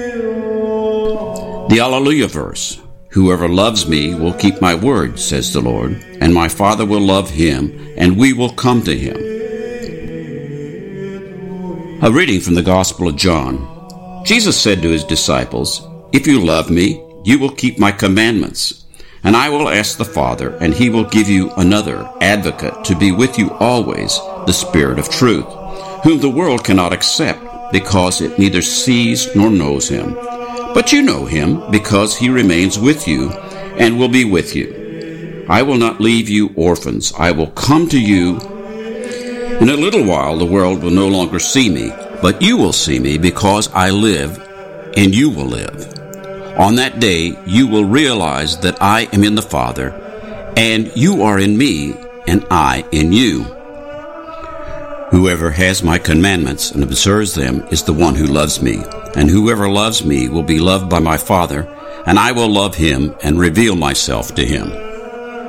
The Alleluia verse. Whoever loves me will keep my word, says the Lord, and my Father will love him, and we will come to him. A reading from the Gospel of John. Jesus said to his disciples, If you love me, you will keep my commandments, and I will ask the Father, and he will give you another advocate to be with you always, the Spirit of truth, whom the world cannot accept, because it neither sees nor knows him. But you know him, because he remains with you and will be with you. I will not leave you orphans. I will come to you. In a little while the world will no longer see me, but you will see me, because I live, and you will live. On that day you will realize that I am in the Father, and you are in me, and I in you. Whoever has my commandments and observes them is the one who loves me, and whoever loves me will be loved by my Father, and I will love him and reveal myself to him.